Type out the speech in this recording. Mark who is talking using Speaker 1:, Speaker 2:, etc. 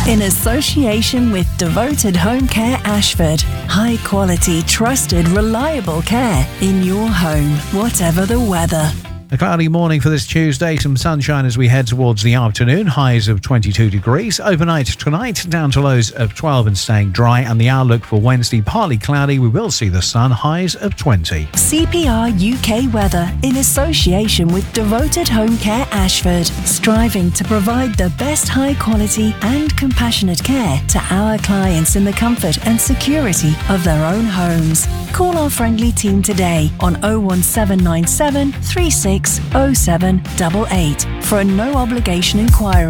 Speaker 1: In association with Devoted Home Care Ashford. High quality, trusted, reliable care in your home, whatever the weather.
Speaker 2: A cloudy morning for this Tuesday, some sunshine as we head towards the afternoon, highs of 22 degrees. Overnight tonight, down to lows of 12 and staying dry, and the outlook for Wednesday, partly cloudy. We will see the sun, highs of 20.
Speaker 1: CPR UK weather in association with Devoted Home Care Ashford, striving to provide the best high quality and compassionate care to our clients in the comfort and security of their own homes. Call our friendly team today on 01797 360788 for a no obligation inquiry.